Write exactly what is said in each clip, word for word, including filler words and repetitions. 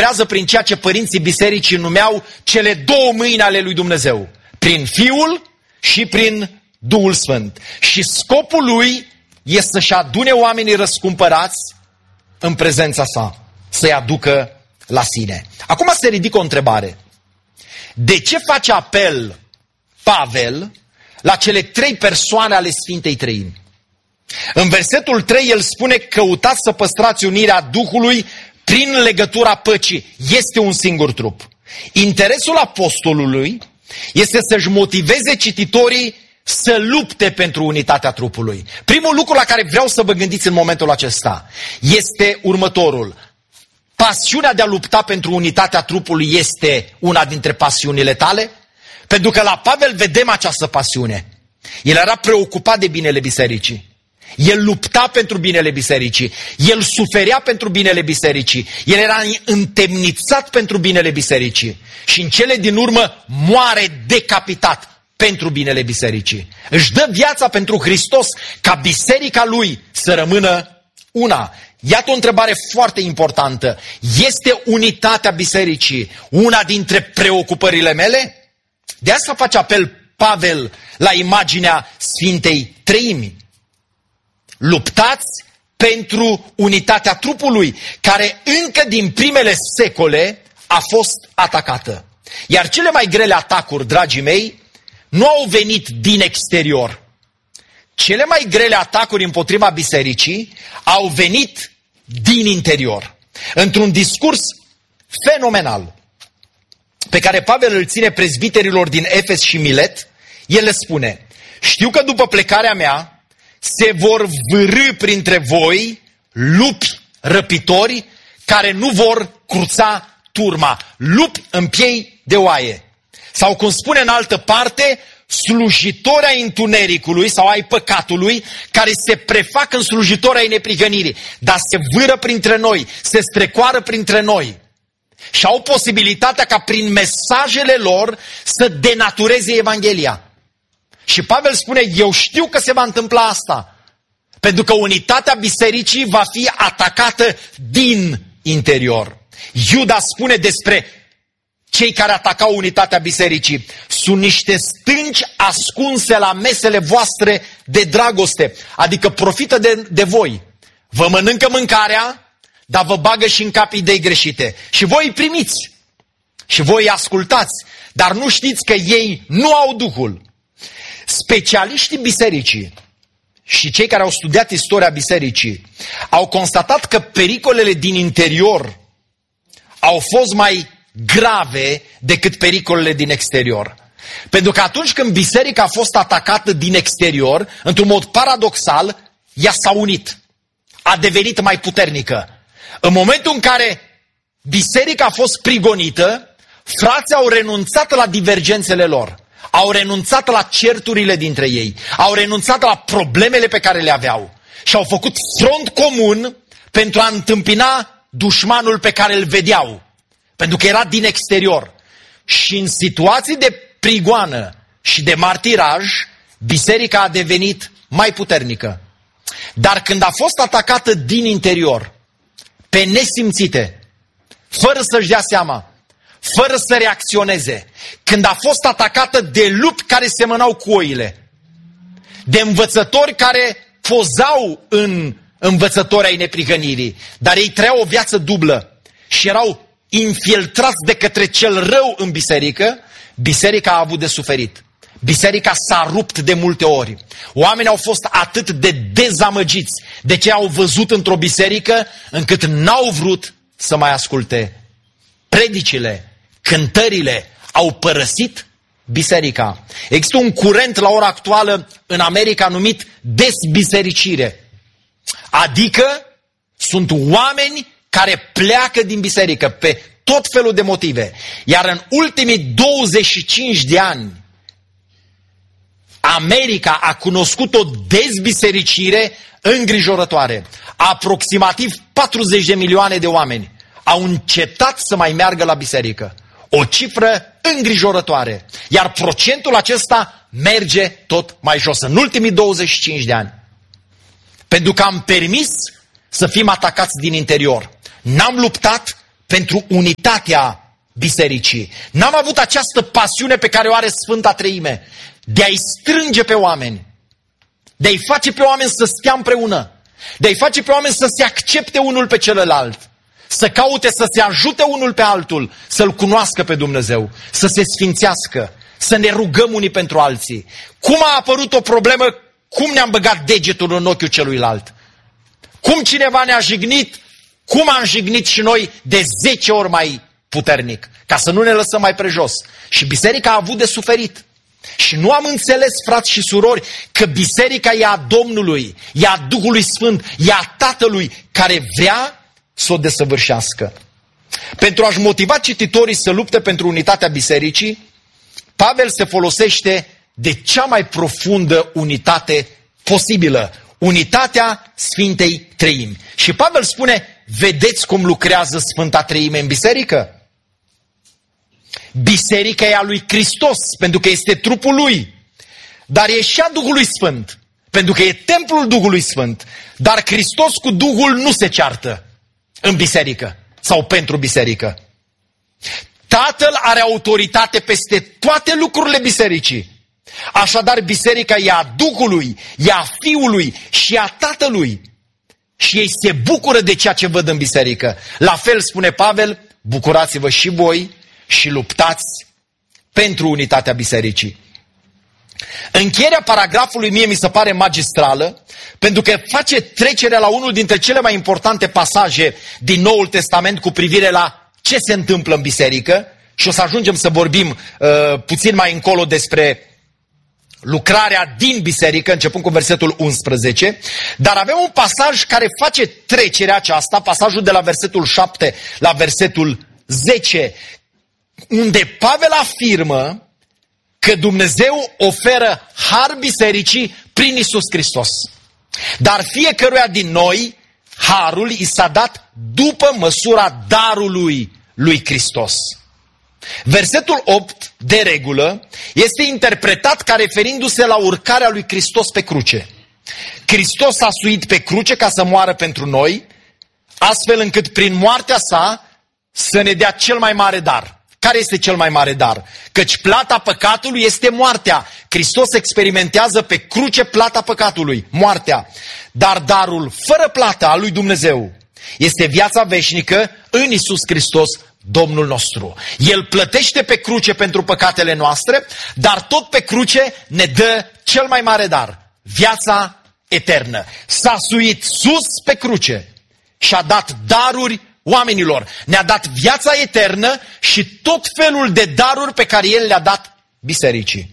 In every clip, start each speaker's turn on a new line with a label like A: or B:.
A: operează prin ceea ce părinții bisericii numeau cele două mâini ale lui Dumnezeu. Prin Fiul și prin Duhul Sfânt. Și scopul lui este să-și adune oamenii răscumpărați în prezența sa, să-i aducă la sine. Acum se ridică o întrebare. De ce face apel Pavel la cele trei persoane ale Sfintei Treimi? În versetul trei el spune: căutați să păstrați unirea Duhului prin legătura păcii. Este un singur trup. Interesul apostolului este să-și motiveze cititorii să lupte pentru unitatea trupului. Primul lucru la care vreau să vă gândiți în momentul acesta este următorul. Pasiunea de a lupta pentru unitatea trupului este una dintre pasiunile tale? Pentru că la Pavel vedem această pasiune. El era preocupat de binele bisericii. El lupta pentru binele bisericii. El suferea pentru binele bisericii. El era întemnițat pentru binele bisericii. Și în cele din urmă moare decapitat pentru binele bisericii. Își dă viața pentru Hristos ca biserica lui să rămână una. Iată o întrebare foarte importantă. Este unitatea bisericii una dintre preocupările mele? De asta face apel Pavel la imaginea Sfintei Treimi. Luptați pentru unitatea trupului, care încă din primele secole a fost atacată. Iar cele mai grele atacuri, dragii mei, nu au venit din exterior. Cele mai grele atacuri împotriva bisericii au venit din interior. Într-un discurs fenomenal pe care Pavel îl ține prezbiterilor din Efes și Milet, el le spune: știu că după plecarea mea se vor vârî printre voi lupi răpitori care nu vor cruța turma, lupi în piei de oaie. Sau cum spune în altă parte, slujitori ai întunericului sau ai păcatului, care se prefac în slujitori ai neprihănirii, dar se vâră printre noi, se strecoară printre noi și au posibilitatea ca prin mesajele lor să denatureze Evanghelia. Și Pavel spune: eu știu că se va întâmpla asta, pentru că unitatea bisericii va fi atacată din interior. Iuda spune despre cei care atacau unitatea bisericii: sunt niște stânci ascunse la mesele voastre de dragoste, adică profită de, de voi. Vă mănâncă mâncarea, dar vă bagă și în cap idei greșite. Și voi îi primiți și voi îi ascultați, dar nu știți că ei nu au Duhul. Specialiștii bisericii și cei care au studiat istoria bisericii au constatat că pericolele din interior au fost mai grave decât pericolele din exterior. Pentru că atunci când biserica a fost atacată din exterior, într-un mod paradoxal, ea s-a unit. A devenit mai puternică. În momentul în care biserica a fost prigonită, frații au renunțat la divergențele lor. Au renunțat la certurile dintre ei. Au renunțat la problemele pe care le aveau. Și au făcut front comun pentru a întâmpina dușmanul pe care îl vedeau. Pentru că era din exterior. Și în situații de prigoană și de martiraj, biserica a devenit mai puternică. Dar când a fost atacată din interior, pe nesimțite, fără să-și dea seama, fără să reacționeze, când a fost atacată de lupi care semănau cu oile, de învățători care pozau în învățători ai neprihănirii, dar ei trăiau o viață dublă și erau infiltrați de către cel rău în biserică, biserica a avut de suferit. Biserica s-a rupt de multe ori. Oamenii au fost atât de dezamăgiți de ce au văzut într-o biserică, încât n-au vrut să mai asculte predicile, cântările, au părăsit biserica. Există un curent la ora actuală în America numit dezbisericire. Adică sunt oameni care pleacă din biserică pe tot felul de motive. Iar în ultimii douăzeci și cinci de ani, America a cunoscut o dezbisericire îngrijorătoare. Aproximativ patruzeci de milioane de oameni au încetat să mai meargă la biserică. O cifră îngrijorătoare. Iar procentul acesta merge tot mai jos în ultimii douăzeci și cinci de ani. Pentru că am permis să fim atacați din interior. N-am luptat pentru unitatea bisericii. N-am avut această pasiune pe care o are Sfânta Treime, de a-i strânge pe oameni, de a-i face pe oameni să stea împreună, de a-i face pe oameni să se accepte unul pe celălalt, să caute să se ajute unul pe altul, să-L cunoască pe Dumnezeu, să se sfințească, să ne rugăm unii pentru alții. Cum a apărut o problemă, cum ne-am băgat degetul în ochiul celuilalt? Cum cineva ne-a jignit, cum am jignit și noi de zece ori mai puternic, ca să nu ne lăsăm mai prejos. Și biserica a avut de suferit. Și nu am înțeles, frați și surori, că biserica e a Domnului, e a Duhului Sfânt, e a Tatălui, care vrea să o desăvârșească. Pentru a-și motiva cititorii să lupte pentru unitatea bisericii, Pavel se folosește de cea mai profundă unitate posibilă, unitatea Sfintei Treimi. Și Pavel spune, vedeți cum lucrează Sfânta Treime în biserică? Biserica e a lui Hristos, pentru că este trupul lui, dar e și a Duhului Sfânt, pentru că e templul Duhului Sfânt. Dar Hristos cu Duhul nu se ceartă în biserică sau pentru biserică. Tatăl are autoritate peste toate lucrurile bisericii. Așadar, biserica e a Duhului, e a Fiului și a Tatălui. Și ei se bucură de ceea ce văd în biserică. La fel spune Pavel, bucurați-vă și voi și luptați pentru unitatea bisericii. Încheierea paragrafului mie mi se pare magistrală, pentru că face trecerea la unul dintre cele mai importante pasaje din Noul Testament cu privire la ce se întâmplă în biserică, și o să ajungem să vorbim uh, puțin mai încolo despre lucrarea din biserică, începând cu versetul unsprezece, dar avem un pasaj care face trecerea aceasta, pasajul de la versetul șapte la versetul zece, unde Pavel afirmă că Dumnezeu oferă har bisericii prin Iisus Hristos. Dar fiecăruia din noi, harul i s-a dat după măsura darului lui Hristos. Versetul opt, de regulă, este interpretat ca referindu-se la urcarea lui Hristos pe cruce. Hristos a suit pe cruce ca să moară pentru noi, astfel încât prin moartea sa să ne dea cel mai mare dar. Care este cel mai mare dar? Căci plata păcatului este moartea. Hristos experimentează pe cruce plata păcatului, moartea. Dar darul fără plată al lui Dumnezeu este viața veșnică în Iisus Hristos, Domnul nostru. El plătește pe cruce pentru păcatele noastre, dar tot pe cruce ne dă cel mai mare dar, viața eternă. S-a suit sus pe cruce și a dat daruri oamenilor. Ne-a dat viața eternă și tot felul de daruri pe care El le-a dat bisericii.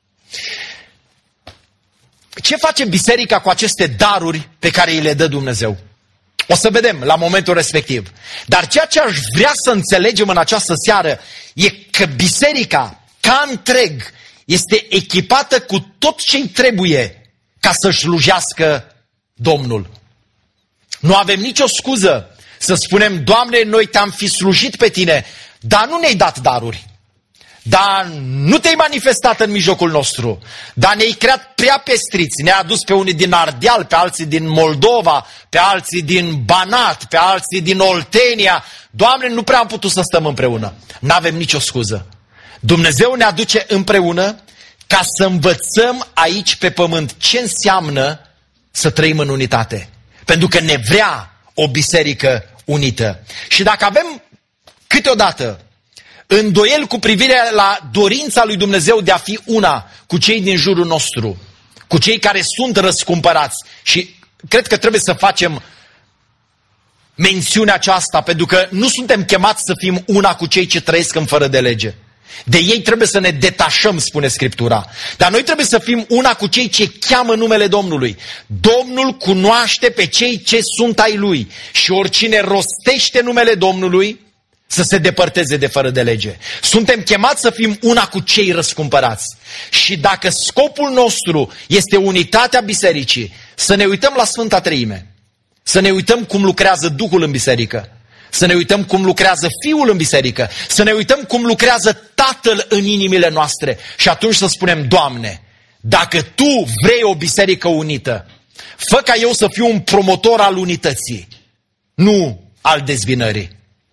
A: Ce face biserica cu aceste daruri pe care îi le dă Dumnezeu? O să vedem la momentul respectiv. Dar ceea ce aș vrea să înțelegem în această seară e că biserica, ca întreg, este echipată cu tot ce-i trebuie ca să slujească Domnul. Nu avem nicio scuză să spunem, Doamne, noi te-am fi slujit pe Tine, dar nu ne-ai dat daruri. Dar nu te-ai manifestat în mijlocul nostru, dar ne-ai creat prea pestriți, ne-ai adus pe unii din Ardeal, pe alții din Moldova, pe alții din Banat, pe alții din Oltenia. Doamne, nu prea am putut să stăm împreună. N-avem nicio scuză. Dumnezeu ne aduce împreună ca să învățăm aici pe pământ ce înseamnă să trăim în unitate. Pentru că ne vrea o biserică unită. Și dacă avem câteodată îndoieli cu privire la dorința lui Dumnezeu de a fi una cu cei din jurul nostru, cu cei care sunt răscumpărați, și cred că trebuie să facem mențiunea aceasta, pentru că nu suntem chemați să fim una cu cei ce trăiesc în fără de lege. De ei trebuie să ne detașăm, spune Scriptura. Dar noi trebuie să fim una cu cei ce cheamă numele Domnului. Domnul cunoaște pe cei ce sunt ai Lui și oricine rostește numele Domnului să se depărteze de fără de lege. Suntem chemați să fim una cu cei răscumpărați. Și dacă scopul nostru este unitatea bisericii, să ne uităm la Sfânta Treime, să ne uităm cum lucrează Duhul în biserică, să ne uităm cum lucrează Fiul în biserică, să ne uităm cum lucrează Tatăl în inimile noastre și atunci să spunem, Doamne, dacă Tu vrei o biserică unită, fă ca eu să fiu un promotor al unității, nu al dezbinării.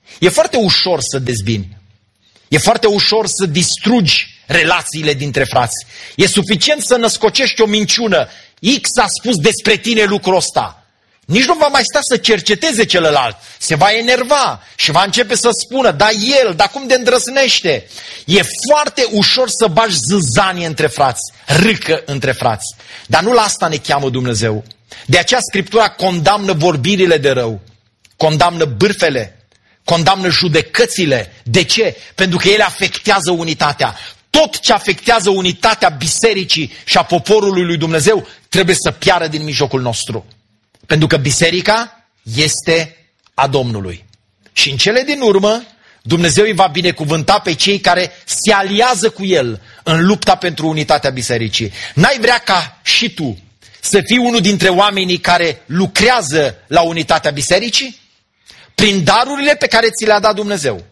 A: E foarte ușor să dezbini. E foarte ușor să distrugi relațiile dintre frați. E suficient să născocești o minciună. X a spus despre tine lucrul ăsta. Nici nu va mai sta să cerceteze celălalt. Se va enerva și va începe să spună, da el, dar cum de îndrăznește? E foarte ușor să bagi zâzanie între frați, râcă între frați. Dar nu la asta ne cheamă Dumnezeu. De aceea Scriptura condamnă vorbirile de rău, condamnă bârfele, condamnă judecățile. De ce? Pentru că ele afectează unitatea. Tot ce afectează unitatea bisericii și a poporului lui Dumnezeu trebuie să piară din mijlocul nostru. Pentru că biserica este a Domnului. Și în cele din urmă, Dumnezeu îi va binecuvânta pe cei care se aliază cu El în lupta pentru unitatea bisericii. N-ai vrea ca și tu să fii unul dintre oamenii care lucrează la unitatea bisericii? Prin darurile pe care ți le-a dat Dumnezeu.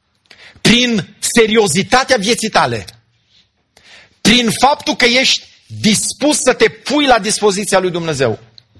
A: Prin seriozitatea vieții tale. Prin faptul că ești dispus să te pui la dispoziția lui Dumnezeu.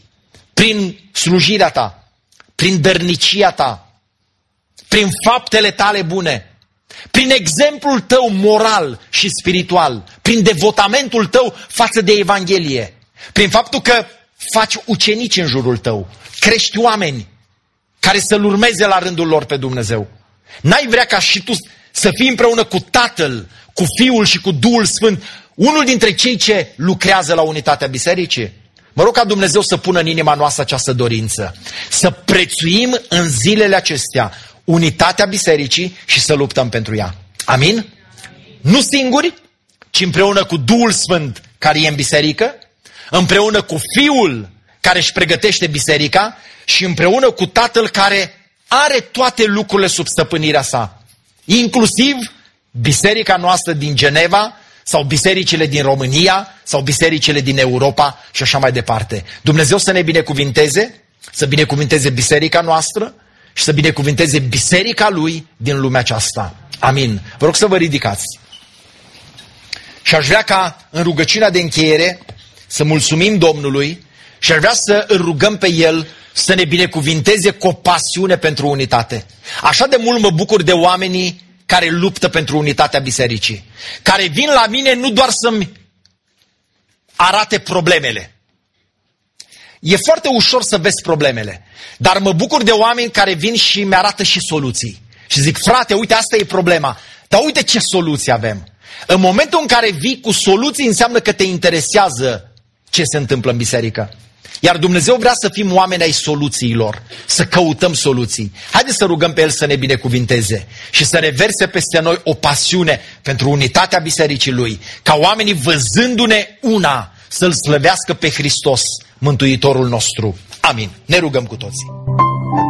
A: Prin slujirea ta, prin dărnicia ta, prin faptele tale bune, prin exemplul tău moral și spiritual, prin devotamentul tău față de Evanghelie, prin faptul că faci ucenici în jurul tău, crești oameni care să-L urmeze la rândul lor pe Dumnezeu. N-ai vrea ca și tu să fii împreună cu Tatăl, cu Fiul și cu Duhul Sfânt, unul dintre cei ce lucrează la unitatea bisericii? Mă rog ca Dumnezeu să pună în inima noastră această dorință. Să prețuim în zilele acestea unitatea bisericii și să luptăm pentru ea. Amin? Amin. Nu singuri, ci împreună cu Duhul Sfânt care e în biserică, împreună cu Fiul care își pregătește biserica și împreună cu Tatăl care are toate lucrurile sub stăpânirea sa. Inclusiv biserica noastră din Geneva, sau bisericile din România, sau bisericile din Europa și așa mai departe. Dumnezeu să ne binecuvinteze, să binecuvinteze biserica noastră și să binecuvinteze biserica Lui din lumea aceasta. Amin. Vă rog să vă ridicați. Și aș vrea ca în rugăciunea de încheiere să mulțumim Domnului și aș vrea să îl rugăm pe El să ne binecuvinteze cu o pasiune pentru unitate. Așa de mult mă bucur de oamenii care luptă pentru unitatea bisericii, care vin la mine nu doar să-mi arate problemele. E foarte ușor să vezi problemele, dar mă bucur de oameni care vin și mi arată și soluții. Și zic, frate, uite, asta e problema, dar uite ce soluții avem. În momentul în care vii cu soluții, înseamnă că te interesează ce se întâmplă în biserică. Iar Dumnezeu vrea să fim oameni ai soluțiilor, să căutăm soluții. Haideți să rugăm pe El să ne binecuvinteze și să reverse peste noi o pasiune pentru unitatea bisericii Lui, ca oamenii văzându-ne una să-L slăvească pe Hristos, Mântuitorul nostru. Amin. Ne rugăm cu toții.